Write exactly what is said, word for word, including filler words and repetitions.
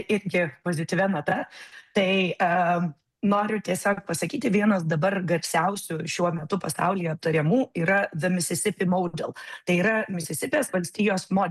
irgi pozityvia nata. Tai a, noriu tiesiog pasakyti, vienas dabar garsiausių šiuo metu pasaulyje aptariamų yra The Mississippi Model. Tai yra Misisipės valstijos modelis.